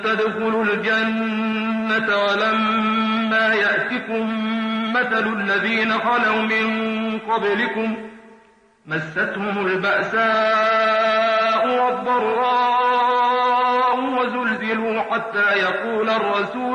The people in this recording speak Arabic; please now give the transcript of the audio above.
تدخلوا الجنة ولما يأتكم مثل الذين خلوا من قبلكم مستهم البأساء والضراء وزلزلوا حتى يقول الرسول